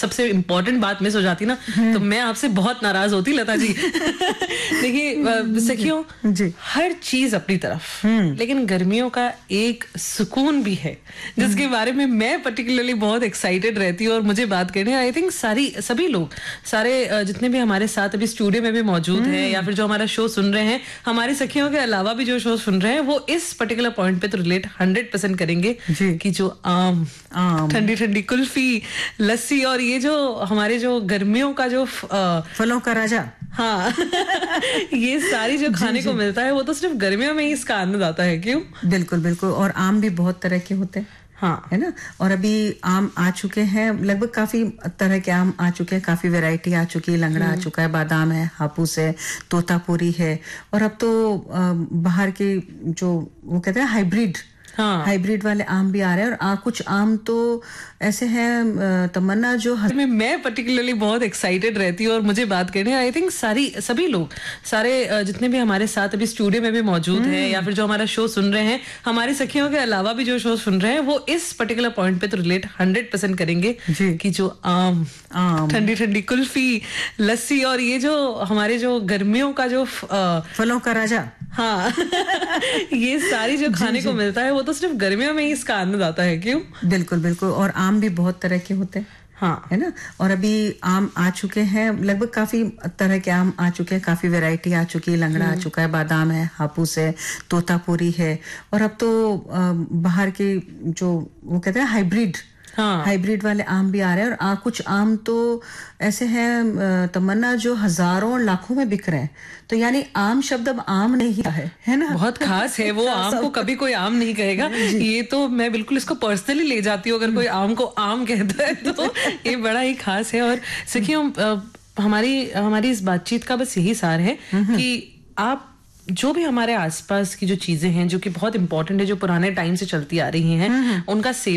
सबसे इम्पोर्टेंट बात मिस हो जाती ना तो मैं आपसे बहुत नाराज होती लता जी। देखिए सखियों, हर चीज अपनी तरफ, लेकिन गर्मियों का एक सुकून भी है जिसके बारे में मैं पर्टिकुलरली बहुत एक्साइटेड रहती हूँ और मुझे बात करनी। आई थिंक सभी लोग, सारे जितने भी हमारे साथ अभी स्टूडियो में भी मौजूद हैं या फिर जो हमारा शो सुन रहे हैं, हमारी सखियों के अलावा भी जो शो सुन रहे हैं, वो इस पर्टिकुलर पॉइंट पे तो रिलेट 100% करेंगे कि जो आम ठंडी ठंडी कुल्फी, लस्सी और ये जो हमारे जो गर्मियों का जो फलों का राजा, हाँ ये सारी जो खाने को मिलता है वो तो सिर्फ गर्मियों में ही इसका आनंद आता है। क्यों? बिल्कुल बिल्कुल। और आम भी बहुत तरह के होते हैं, हाँ, है ना। और अभी आम आ चुके हैं, लगभग काफी तरह के आम आ चुके हैं, काफी वैरायटी आ चुकी है। लंगड़ा आ चुका है, बादाम है, हापूस है, तोतापुरी है, और अब तो बाहर के जो वो कहते हैं हाइब्रिड वाले आम भी आ रहे हैं। और कुछ आम तो ऐसे हैं तमन्ना जो मैं पर्टिकुलरली बहुत एक्साइटेड रहती हूँ और मुझे बात करनी। आई थिंक सभी लोग, सारे जितने भी हमारे साथ अभी स्टूडियो में भी मौजूद हैं या फिर जो हमारा शो सुन रहे हैं, हमारी सखियों के अलावा भी जो शो सुन रहे हैं, वो इस पर्टिकुलर पॉइंट पे तो रिलेट 100% करेंगे कि जो आम ठंडी ठंडी कुल्फी, लस्सी और ये जो हमारे जो गर्मियों का जो फलों का राजा, हाँ ये सारी जो खाने को मिलता है वो तो सिर्फ गर्मियों में ही इसका आनंद आता है। क्यों? बिल्कुल बिल्कुल। और आम भी बहुत तरह के होते हैं, हाँ, है ना। और अभी आम आ चुके हैं, लगभग काफी तरह के आम आ चुके हैं, काफी वैरायटी आ चुकी है। लंगड़ा आ चुका है, बादाम है, हापूस है, तोतापुरी है, और अब तो बाहर के जो वो कहते हैं हाइब्रिड वाले आम भी आ रहे हैं। और कुछ आम तो ऐसे हैं तमन्ना जो हजारों लाखों में बिक रहे हैं। तो यानी आम शब्द अब आम नहीं है ना, बहुत खास है वो। आम को कभी कोई आम नहीं कहेगा, ये तो मैं बिल्कुल इसको पर्सनली ले जाती हूँ। अगर कोई आम को आम कहता है तो ये बड़ा ही खास है। और सखियों, हमारी इस बातचीत का बस यही सार है कि आप जो भी हमारे आसपास की जो चीजें हैं जो कि बहुत इंपॉर्टेंट है, जो पुराने टाइम से चलती आ रही हैं, उनका